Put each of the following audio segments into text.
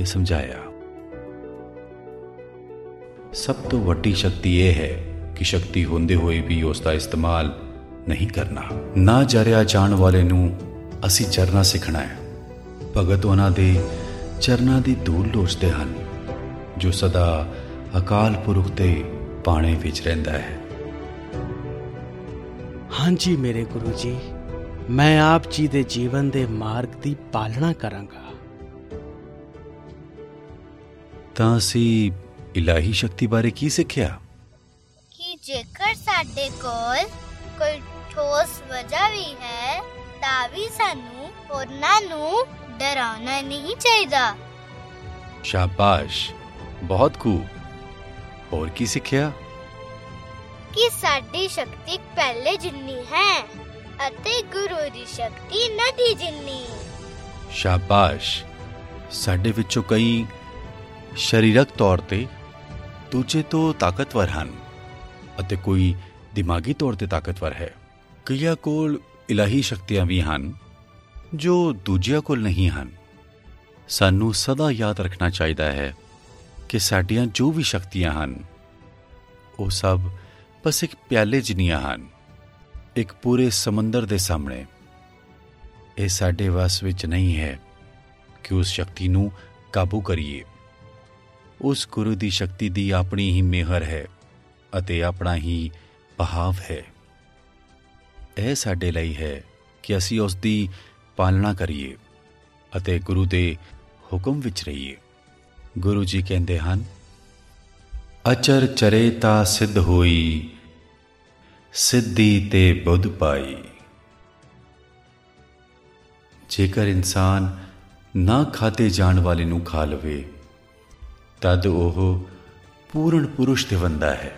ਸਮਝਾਇਆ। ਸਭ ਤੋਂ ਵੱਡੀ ਸ਼ਕਤੀ ਇਹ ਹੈ ਕਿ ਸ਼ਕਤੀ ਹੁੰਦੇ ਹੋਏ ਵੀ ਉਸ ਦਾ ਇਸਤੇਮਾਲ ਨਹੀਂ ਕਰਨਾ। ਨਾ ਜਰਿਆ ਜਾਣ ਵਾਲੇ ਨੂੰ ਅਸੀਂ ਜਰਨਾ ਸਿੱਖਣਾ ਹੈ। ਭਗਤ ਉਹਨਾਂ ਦੇ ਚਰਨਾਂ ਦੀ ਧੂਲ ਲੋਚਦੇ ਹਨ ਜੋ ਸਦਾ ਅਕਾਲ ਪੁਰਖ ਦੇ ਪਾਣੇ ਵਿੱਚ ਰਹਿੰਦਾ ਹੈ। ਹਾਂਜੀ ਮੇਰੇ ਗੁਰੂ ਜੀ, ਮੈਂ ਆਪ ਜੀ ਦੇ ਜੀਵਨ ਦੇ ਮਾਰਗ ਦੀ ਪਾਲਣਾ ਕਰਾਂਗਾ। ਤਾਂ ਅਸੀਂ ਇਲਾਹੀ ਸ਼ਕਤੀ ਬਾਰੇ ਕੀ ਸਿੱਖਿਆ? ਕਿ ਜੇਕਰ ਸਾਡੇ ਕੋਲ ਕੋਈ ਠੋਸ ਵਜ੍ਹਾ ਵੀ ਹੈ ਤਾਂ ਵੀ ਸਾਨੂੰ ਉਹਨਾਂ ਨੂੰ ਡਰਾਉਣਾ ਨਹੀਂ ਚਾਹੀਦਾ। ਸ਼ਾਬਾਸ਼, ਬਹੁਤ ਖੂਬ। ਹੋਰ ਕੀ ਸਿੱਖਿਆ? ਕਿ ਸਾਡੀ ਸ਼ਕਤੀ ਪਹਿਲੇ ਜਿੰਨੀ ਹੈ ਅਤੇ ਗੁਰੂ ਦੀ ਸ਼ਕਤੀ ਨਦੀ ਜਿੰਨੀ। ਸ਼ਾਬਾਸ਼। ਸਾਡੇ ਵਿੱਚੋਂ ਕਈ ਸਰੀਰਕ ਤੌਰ ਤੇ ਦੂਜੇ ਤੋਂ ਤਾਕਤਵਰ ਹਨ ਅਤੇ ਕੋਈ ਦਿਮਾਗੀ ਤੌਰ ਤੇ ਤਾਕਤਵਰ ਹੈ। ਕਈਆਂ ਕੋਲ ਇਲਾਹੀ ਸ਼ਕਤੀਆਂ ਵੀ ਹਨ ਜੋ ਦੂਜਿਆਂ ਕੋਲ ਨਹੀਂ ਹਨ। ਸਾਨੂੰ ਸਦਾ ਯਾਦ ਰੱਖਣਾ ਚਾਹੀਦਾ ਹੈ ਕਿ ਸਾਡੀਆਂ ਜੋ ਵੀ ਸ਼ਕਤੀਆਂ ਹਨ ਉਹ ਸਭ ਬਸ ਇੱਕ ਪਿਆਲੇ ਜਿੰਨੀਆਂ ਹਨ, ਇੱਕ ਪੂਰੇ ਸਮੁੰਦਰ ਦੇ ਸਾਹਮਣੇ। ਇਹ ਸਾਡੇ ਵੱਸ ਵਿੱਚ ਨਹੀਂ ਹੈ ਕਿ ਉਸ ਸ਼ਕਤੀ ਨੂੰ ਕਾਬੂ ਕਰੀਏ। ਉਸ ਗੁਰੂ ਦੀ ਸ਼ਕਤੀ ਦੀ ਆਪਣੀ ਹੀ ਮਿਹਰ ਹੈ ਅਤੇ ਆਪਣਾ ਹੀ ਬਹਾਵ ਹੈ। ਇਹ ਸਾਡੇ ਲਈ ਹੈ ਕਿ ਅਸੀਂ ਉਸ ਦੀ ਪਾਲਣਾ ਕਰੀਏ ਅਤੇ ਗੁਰੂ ਦੇ ਹੁਕਮ ਵਿੱਚ ਰਹੀਏ। ਗੁਰੂ ਜੀ ਕਹਿੰਦੇ ਹਨ, ਅਚਰ ਚਰੇ ਤਾਂ ਸਿੱਧ ਹੋਈ, ਸਿੱਧੀ ਤੇ ਬੁੱਧ ਪਾਈ। ਜੇਕਰ ਇਨਸਾਨ ਨਾ ਖਾਧੇ ਜਾਣ ਵਾਲੇ ਨੂੰ ਖਾ ਲਵੇ ਤਦ ਉਹ ਪੂਰਨ ਪੁਰਸ਼ ਤੇ ਬਣਦਾ ਹੈ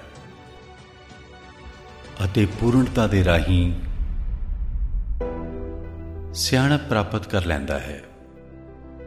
ਅਤੇ ਪੂਰਨਤਾ ਦੇ ਰਾਹੀਂ ਸਿਆਣਪ ਪ੍ਰਾਪਤ ਕਰ ਲੈਂਦਾ ਹੈ।